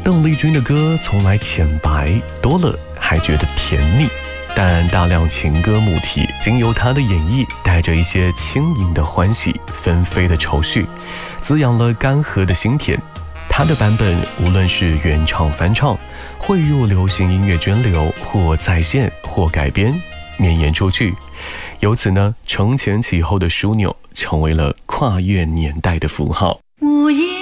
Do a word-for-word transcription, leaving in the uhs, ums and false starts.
邓丽君的歌从来浅白，多了还觉得甜腻，但大量情歌母题经由她的演绎，带着一些轻盈的欢喜，纷飞的愁绪，滋养了干涸的心田。她的版本无论是原唱翻唱，汇入流行音乐涓流，或再现或改编，绵延出去，由此呢，承前启后的枢纽成为了跨越年代的符号。 午夜